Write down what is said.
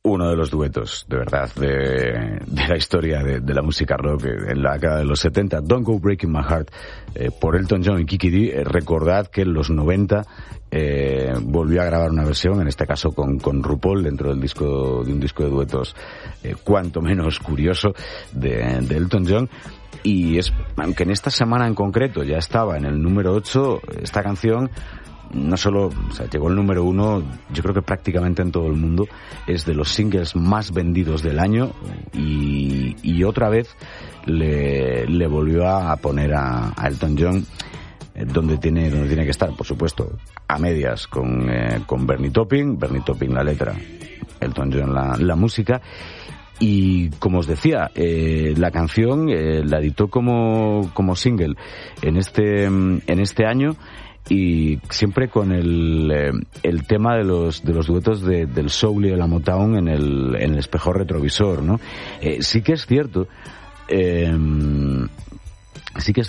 uno de los duetos, de verdad, de la historia de la música rock en la década de los 70, Don't Go Breaking My Heart, por Elton John y Kiki Dee. Recordad que en los 90 volvió a grabar una versión, en este caso con RuPaul, dentro del disco, de un disco de duetos cuanto menos curioso de Elton John. Y aunque en esta semana en concreto ya estaba en el número 8, esta canción no solo, llegó al número 1, yo creo que prácticamente en todo el mundo, es de los singles más vendidos del año, y otra vez le volvió a poner a Elton John donde tiene que estar, por supuesto, a medias con Bernie Taupin la letra, Elton John la música. Y como os decía, la canción la editó como single en este año, y siempre con el tema de los duetos del soul y de la Motown en el espejo retrovisor, ¿no? Sí que es cierto